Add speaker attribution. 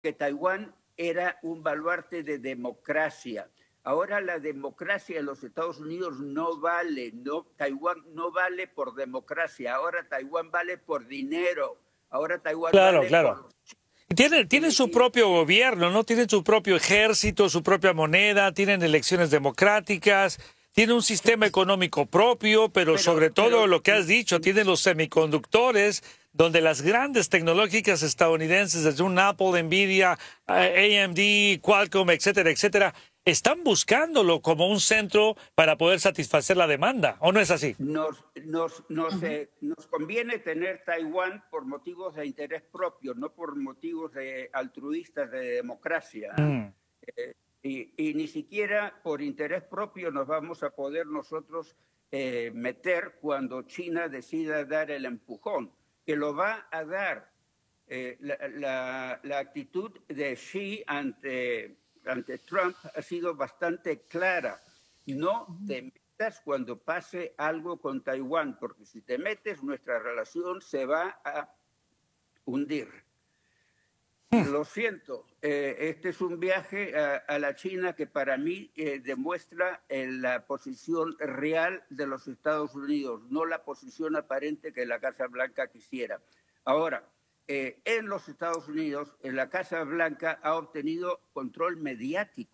Speaker 1: que Taiwán era un baluarte de democracia. Ahora la democracia en los Estados Unidos no vale, Taiwán no vale por democracia, ahora Taiwán vale por dinero, ahora Taiwán
Speaker 2: Claro,
Speaker 1: vale
Speaker 2: claro.
Speaker 1: por...
Speaker 2: Tienen su propio gobierno, ¿no? Tienen su propio ejército, su propia moneda, tienen elecciones democráticas, tienen un sistema económico propio, pero sobre todo lo que has dicho, tienen los semiconductores, donde las grandes tecnológicas estadounidenses, desde un Apple, Nvidia, AMD, Qualcomm, etcétera, etcétera, están buscándolo como un centro para poder satisfacer la demanda, ¿o no es así?
Speaker 1: Nos conviene tener Taiwán por motivos de interés propio, no por motivos de altruistas de democracia.
Speaker 2: Mm.
Speaker 1: Y ni siquiera por interés propio nos vamos a poder nosotros meter cuando China decida dar el empujón, que lo va a dar. La actitud de Xi ante Trump ha sido bastante clara. No te metas cuando pase algo con Taiwán, porque si te metes, nuestra relación se va a hundir. Lo siento, este es un viaje a la China que para mí demuestra la posición real de los Estados Unidos, no la posición aparente que la Casa Blanca quisiera. Ahora, en los Estados Unidos, la Casa Blanca ha obtenido control mediático